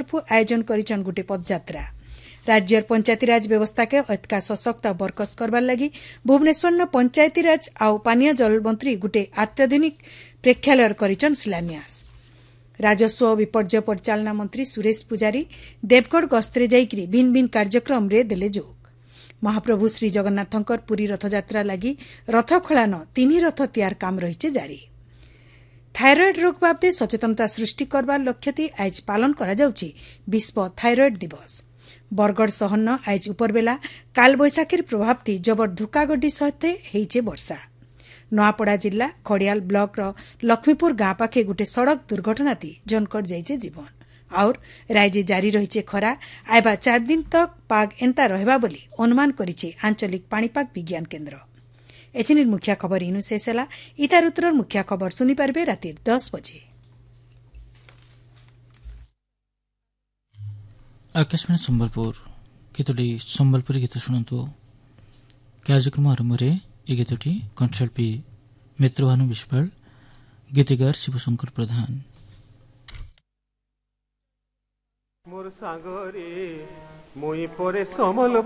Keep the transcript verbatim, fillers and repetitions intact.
तरफ आयोजन करिछन गुटे पदयात्रा। राज्य पंचायतीराज व्यवस्था के अतका सशक्त बरकस करबार लगी भुवनेश्वर न पंचायतीराज आउ पानीय जल मंत्री गुटे अत्याधुनिक प्रेक्षालय करिछन शिलान्यास। राजस्व विपर्यय परिचालना मंत्री सुरेश पुजारी देवगढ़ गस्तरे जाइकरी भिन्न भिन्न कार्यक्रम रे देले जोग। महाप्रभु श्री जगन्नाथंकर पुरी रथयात्रा लगी रथ खलान तीन रथ तैयार काम रही जारी। थायरॉइड रोग बाबदे सचेतनता सृष्टि करबार लक्ष्यति आज पालन करा जाउछि विश्व थायरॉइड दिवस। बरगढ़ सहन आज उपरबेला काल बैशाखीर प्रभावति जबर धुकागड्डी सहित हेइछे वर्षा। नआपड़ा जिला खड़ियाल ब्लॉक रो लक्ष्मीपुर गाँ पाखे गुटे सड़क दुर्घटनाती जनकर जाइछे जीवन। और राज्य जारी रहिछे खरा। आइबा चार दिन तक पाग एंता रहबा बोली अनुमान करिछे आंचलिक पाणीपाग विज्ञान केन्द्र। एछिनिर मुख्य खबर इनु शेष होला। इता ऋतुर मुख्य खबर सुनि पारबे राति दस बजे। आकाशवाणी सम्बलपुर गीतटी सम्बलपुरी गीत शुणु। कार्यक्रम आरंभ ए गीतटी कंठशिल्पी मित्रभानु विश्वाल, गीतिकार शिवशंकर प्रधान। मोर सांगरे मुई परे समल